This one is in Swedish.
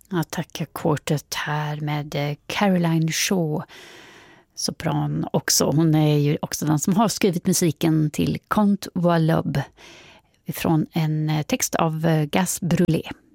Attacker Quartet här med Caroline Shaw, sopran också. Hon är ju också den som har skrivit musiken till Conte Wallob från en text av Gas Brûlé.